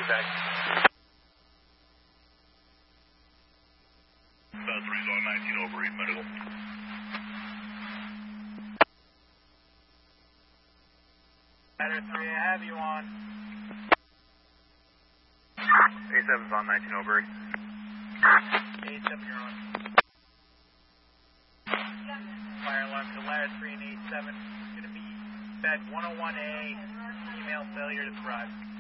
back. 3's on 19 over, read medical. Ladder 3, I have you on. A7's on 19 over. A7, you're on. Fire alarm to ladder 3 and A7. It's going to be bed 101A, email failure to thrive.